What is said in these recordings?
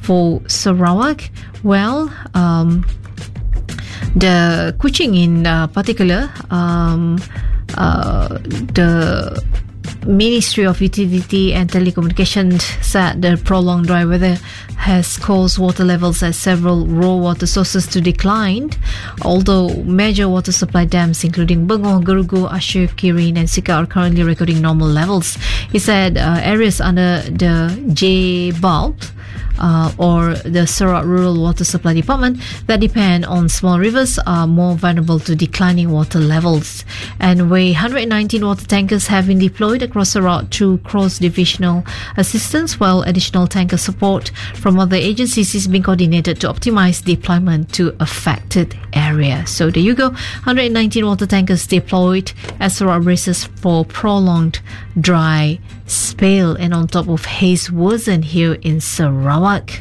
for Sarawak? Well, the Kuching in particular, the Ministry of Utility and Telecommunications said the prolonged dry weather has caused water levels at several raw water sources to decline, although major water supply dams including Bengong, Gerugu, Ashur, Kirin and Sika are currently recording normal levels. He said areas under the J-Bulb or the Sarawak Rural Water Supply Department that depend on small rivers are more vulnerable to declining water levels. And 119 water tankers have been deployed across Sarawak through cross-divisional assistance, while additional tanker support from other agencies is being coordinated to optimize deployment to affected areas. So there you go, 119 water tankers deployed as Sarawak braces for prolonged dry spell, and on top of haze worsen here in Sarawak.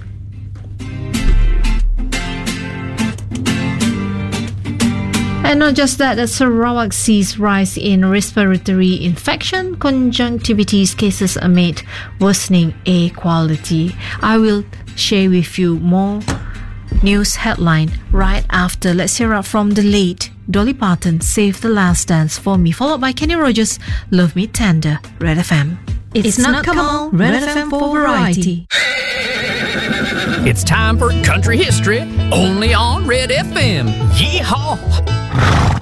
And not just that, Sarawak sees rise in respiratory infection, conjunctivitis cases amid worsening air quality. I will share with you more news headline right after. Let's hear out from the late Dolly Parton, Save the Last Dance for Me, followed by Kenny Rogers, Love Me Tender, Red FM. It's not Kamal, Red FM for variety. It's time for country history, only on Red FM. Yeehaw!